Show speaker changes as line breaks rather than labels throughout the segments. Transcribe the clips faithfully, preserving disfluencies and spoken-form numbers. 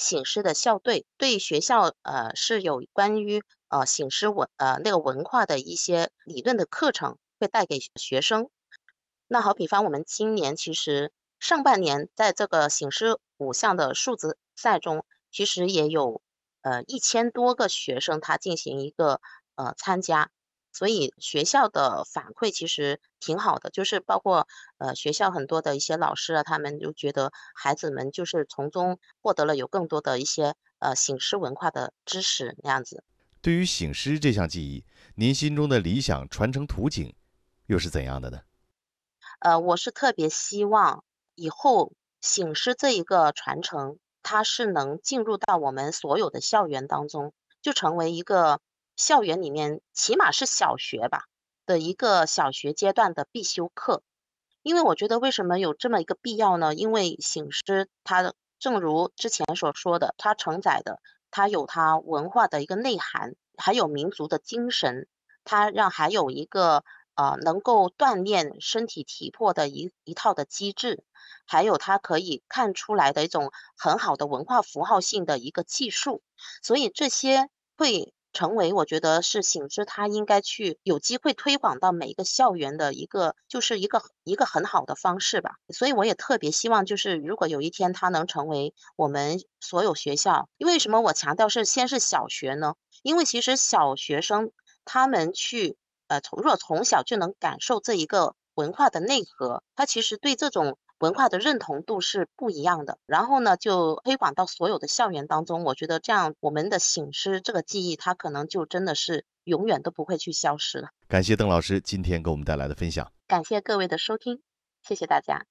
醒狮的校队，对学校呃是有关于呃醒狮文呃那个文化的一些理论的课程会带给学生。那好比方我们今年其实上半年在这个醒狮五项的数字赛中，其实也有呃一千多个学生他进行一个呃参加，所以学校的反馈其实挺好的，就是包括呃学校很多的一些老师啊，他们就觉得孩子们就是从中获得了有更多的一些呃醒狮文化的知识那样子。
对于醒狮这项技艺，您心中的理想传承途径又是怎样的呢？
呃，我是特别希望以后醒狮这一个传承，它是能进入到我们所有的校园当中，就成为一个校园里面起码是小学吧的一个小学阶段的必修课。因为我觉得为什么有这么一个必要呢？因为醒狮它正如之前所说的，它承载的它有它文化的一个内涵，还有民族的精神，它让还有一个呃能够锻炼身体体魄的一一套的机制，还有它可以看出来的一种很好的文化符号性的一个技术，所以这些会成为我觉得是醒狮它应该去有机会推广到每一个校园的一个就是一个一个很好的方式吧。所以我也特别希望就是如果有一天它能成为我们所有学校，因为什么我强调是先是小学呢？因为其实小学生他们去呃，从如果从小就能感受这一个文化的内核，他其实对这种文化的认同度是不一样的。然后呢，就推广到所有的校园当中，我觉得这样我们的醒狮这个记忆，它可能就真的是永远都不会去消失了。
感谢邓老师今天给我们带来的分享。
感谢各位的收听，谢谢大家。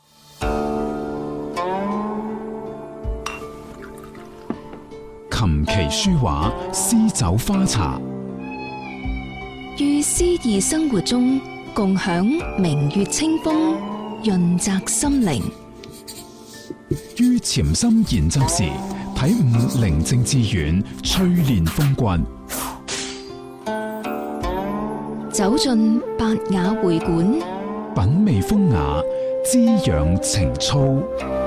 琴棋書畫詩酒花茶，
於詩意生活中共享明月清風，潤澤心靈。
於潛心研習時體悟寧靜致遠，淬煉風骨。
走進百雅會館，
品味風雅，滋養情操。